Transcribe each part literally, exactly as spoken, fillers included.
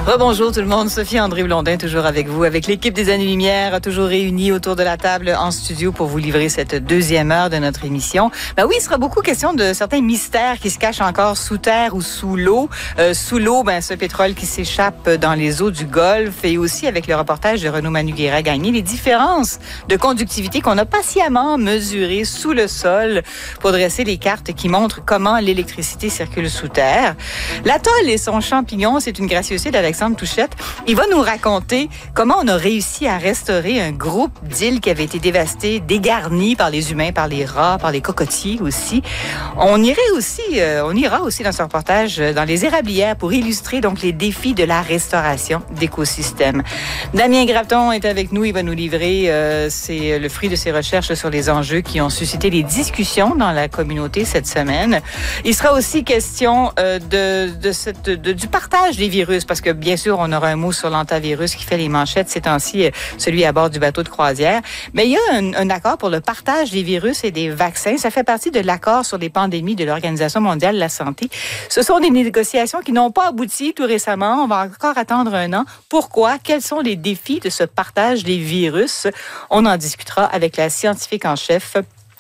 Rebonjour tout le monde, Sophie André Blondin toujours avec vous, avec l'équipe des Années-Lumière, toujours réunie autour de la table en studio pour vous livrer cette deuxième heure de notre émission. Ben oui, il sera beaucoup question de certains mystères qui se cachent encore sous terre ou sous l'eau. Euh, sous l'eau, ben ce pétrole qui s'échappe dans les eaux du Golfe, et aussi avec le reportage de Renaud Manuguera-Gagné, les différences de conductivité qu'on a patiemment mesurées sous le sol pour dresser les cartes qui montrent comment l'électricité circule sous terre. L'atoll et son champignon, c'est une gracieuseté d'Alexandre Touchette. Il va nous raconter comment on a réussi à restaurer un groupe d'îles qui avait été dévasté, dégarni par les humains, par les rats, par les cocotiers aussi. On irait aussi, euh, on ira aussi dans ce reportage dans les érablières pour illustrer donc les défis de la restauration d'écosystèmes. Damien Graton est avec nous. Il va nous livrer, euh, c'est le fruit de ses recherches sur les enjeux qui ont suscité les discussions dans la communauté cette semaine. Il sera aussi question euh, de, de, cette, de du partage des virus, parce que bien sûr, on aura un mot sur l'antavirus qui fait les manchettes ces temps-ci, celui à bord du bateau de croisière. Mais il y a un, un accord pour le partage des virus et des vaccins. Ça fait partie de l'accord sur les pandémies de l'Organisation mondiale de la santé. Ce sont des négociations qui n'ont pas abouti tout récemment. On va encore attendre un an. Pourquoi? Quels sont les défis de ce partage des virus? On en discutera avec la scientifique en chef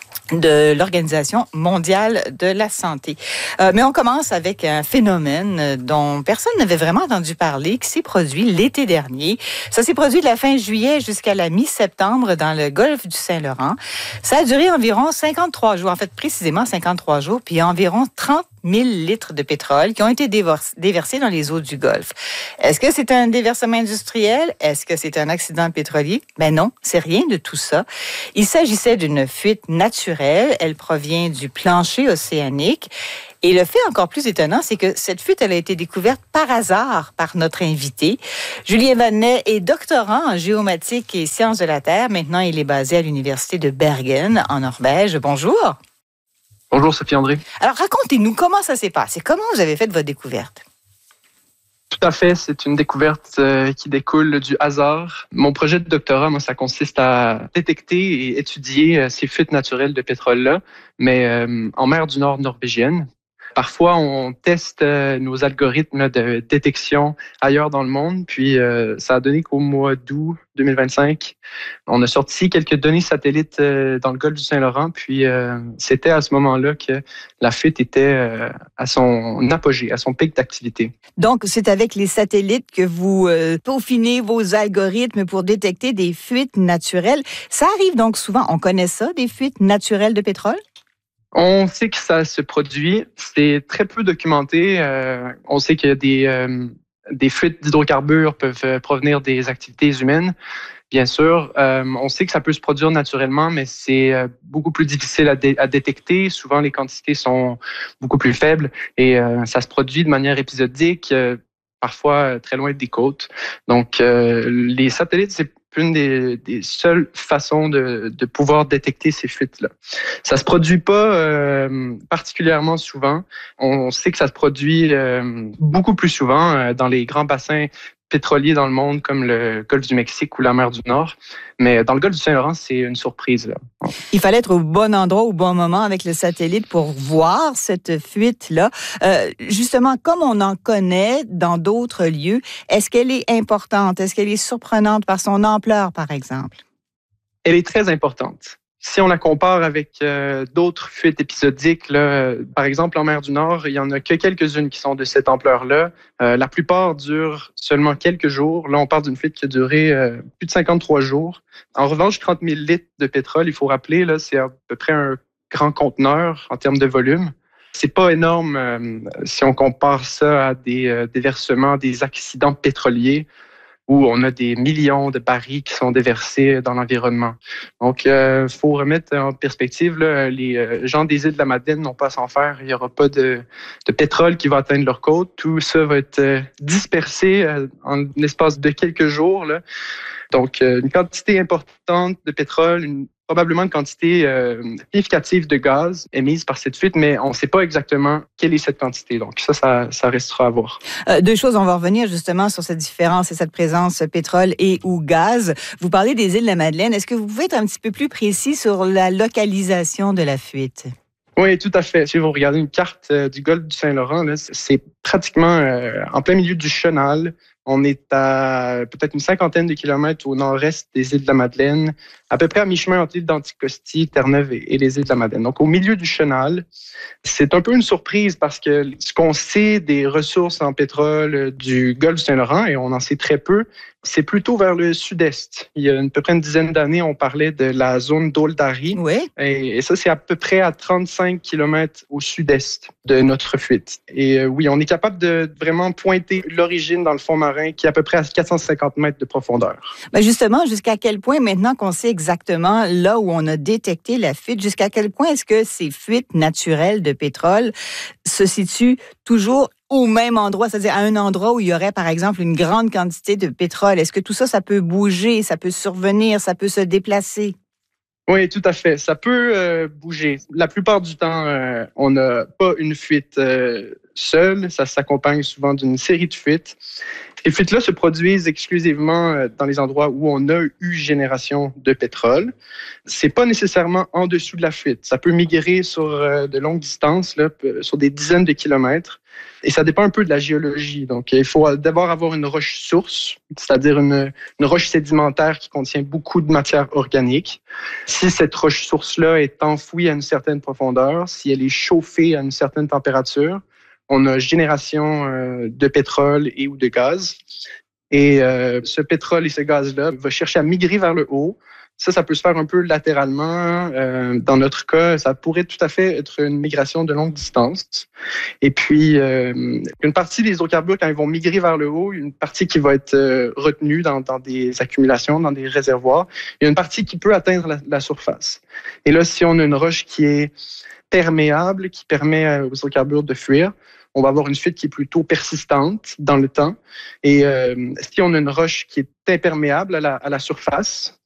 de l'Organisation mondiale de la santé. Euh, mais on commence avec un phénomène dont personne n'avait vraiment entendu parler, qui s'est produit l'été dernier. Ça s'est produit de la fin juillet jusqu'à la mi-septembre dans le golfe du Saint-Laurent. Ça a duré environ cinquante-trois jours, en fait précisément cinquante-trois jours, puis environ trente mille litres de pétrole qui ont été déversés dans les eaux du Golfe. Est-ce que c'est un déversement industriel? Est-ce que c'est un accident pétrolier? Ben non, c'est rien de tout ça. Il s'agissait d'une fuite naturelle. Elle provient du plancher océanique. Et le fait encore plus étonnant, c'est que cette fuite, elle a été découverte par hasard par notre invité. Julien Vanet est doctorant en géomatique et sciences de la Terre. Maintenant, il est basé à l'Université de Bergen, en Norvège. Bonjour. Bonjour Sophie André. Alors racontez-nous comment ça s'est passé. Comment vous avez fait votre découverte? Tout à fait, c'est une découverte euh, qui découle du hasard. Mon projet de doctorat, moi, ça consiste à détecter et étudier euh, ces fuites naturelles de pétrole-là, mais euh, en mer du Nord norvégienne. Parfois, on teste euh, nos algorithmes de détection ailleurs dans le monde, puis euh, ça a donné qu'au mois d'août deux mille vingt-cinq, on a sorti quelques données satellites euh, dans le golfe du Saint-Laurent, puis euh, c'était à ce moment-là que la fuite était euh, à son apogée, à son pic d'activité. Donc, c'est avec les satellites que vous euh, peaufinez vos algorithmes pour détecter des fuites naturelles. Ça arrive donc souvent, on connaît ça, des fuites naturelles de pétrole? On sait que ça se produit. C'est très peu documenté. Euh, on sait qu'il y a des, euh, des fuites d'hydrocarbures peuvent euh, provenir des activités humaines, bien sûr. Euh, on sait que ça peut se produire naturellement, mais c'est euh, beaucoup plus difficile à, dé- à détecter. Souvent, les quantités sont beaucoup plus faibles et euh, ça se produit de manière épisodique, euh, parfois euh, très loin des côtes. Donc, euh, les satellites, c'est une des, des seules façons de, de pouvoir détecter ces fuites-là. Ça se produit pas euh, particulièrement souvent. On sait que ça se produit euh, beaucoup plus souvent euh, dans les grands bassins pétroliers dans le monde, comme le golfe du Mexique ou la mer du Nord. Mais dans le golfe du Saint-Laurent, c'est une surprise, là. Il fallait être au bon endroit, au bon moment avec le satellite pour voir cette fuite-là. Euh, justement, comme on en connaît dans d'autres lieux, est-ce qu'elle est importante? Est-ce qu'elle est surprenante par son ampleur, par exemple? Elle est très importante. Si on la compare avec euh, d'autres fuites épisodiques, là, par exemple en mer du Nord, il n'y en a que quelques-unes qui sont de cette ampleur-là. Euh, la plupart durent seulement quelques jours. Là, on parle d'une fuite qui a duré euh, plus de cinquante-trois jours. En revanche, trente mille litres de pétrole, il faut rappeler, là, c'est à peu près un grand conteneur en termes de volume. C'est pas énorme euh, si on compare ça à des euh, déversements, des accidents pétroliers, où on a des millions de barils qui sont déversés dans l'environnement. Donc, il euh, faut remettre en perspective, là, les euh, gens des îles de la Madeleine n'ont pas à s'en faire. Il n'y aura pas de, de pétrole qui va atteindre leur côte. Tout ça va être euh, dispersé euh, en l'espace de quelques jours, là. Donc, euh, une quantité importante de pétrole, une probablement une quantité euh, significative de gaz émise par cette fuite, mais on ne sait pas exactement quelle est cette quantité. Donc ça, ça, ça restera à voir. Euh, deux choses, on va revenir justement sur cette différence et cette présence pétrole et ou gaz. Vous parlez des îles de la Madeleine. Est-ce que vous pouvez être un petit peu plus précis sur la localisation de la fuite? Oui, tout à fait. Si vous regardez une carte euh, du golfe du Saint-Laurent, là, c'est pratiquement euh, en plein milieu du chenal. On est à peut-être une cinquantaine de kilomètres au nord-est des îles de la Madeleine, à peu près à mi-chemin entre l'île d'Anticosti, Terre-Neuve et, et les îles de la Madeleine. Donc, au milieu du chenal, c'est un peu une surprise parce que ce qu'on sait des ressources en pétrole du golfe du Saint-Laurent, et on en sait très peu, c'est plutôt vers le sud-est. Il y a à peu près une dizaine d'années, on parlait de la zone d'Oldari. Oui. Et, et ça, c'est à peu près à trente-cinq kilomètres au sud-est de notre fuite. Et euh, oui, on est capable de vraiment pointer l'origine dans le fond marin qui est à peu près à quatre cent cinquante mètres de profondeur. Ben justement, jusqu'à quel point, maintenant qu'on sait exactement là où on a détecté la fuite, jusqu'à quel point est-ce que ces fuites naturelles de pétrole se situent toujours au même endroit, c'est-à-dire à un endroit où il y aurait, par exemple, une grande quantité de pétrole? Est-ce que tout ça, ça peut bouger, ça peut survenir, ça peut se déplacer? Oui, tout à fait. Ça peut euh, bouger. La plupart du temps, euh, on n'a pas une fuite euh, seule. Ça s'accompagne souvent d'une série de fuites. Ces fuites-là se produisent exclusivement dans les endroits où on a eu génération de pétrole. C'est pas nécessairement en dessous de la fuite. Ça peut migrer sur euh, de longues distances, là, sur des dizaines de kilomètres. Et ça dépend un peu de la géologie. Donc, il faut d'abord avoir une roche source, c'est-à-dire une, une roche sédimentaire qui contient beaucoup de matière organique. Si cette roche source-là est enfouie à une certaine profondeur, si elle est chauffée à une certaine température, on a génération euh, de pétrole et ou de gaz. Et euh, ce pétrole et ce gaz-là va chercher à migrer vers le haut. Ça, ça peut se faire un peu latéralement. Euh, dans notre cas, ça pourrait tout à fait être une migration de longue distance. Et puis, euh, une partie des hydrocarbures, quand ils vont migrer vers le haut, une partie qui va être euh, retenue dans, dans des accumulations, dans des réservoirs. Il y a une partie qui peut atteindre la, la surface. Et là, si on a une roche qui est perméable, qui permet aux hydrocarbures de fuir, on va avoir une fuite qui est plutôt persistante dans le temps. Et euh, si on a une roche qui est imperméable à la, à la surface,